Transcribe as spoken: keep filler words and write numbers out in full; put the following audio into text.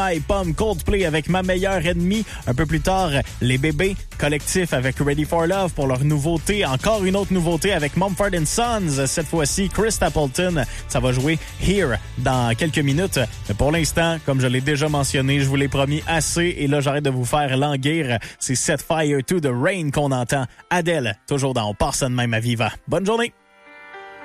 Pomme, Coldplay avec Ma meilleure ennemie. Un peu plus tard, les bébés, Collectif avec Ready for Love pour leur nouveauté. Encore une autre nouveauté avec Mumford and Sons. Cette fois-ci, Chris Stapleton. Ça va jouer Here dans quelques minutes. Mais pour l'instant, comme je l'ai déjà mentionné, je vous l'ai promis assez. Et là, j'arrête de vous faire languir. C'est Set Fire to the Rain qu'on entend. Adele, toujours dans On part ça de même à Viva. Bonne journée!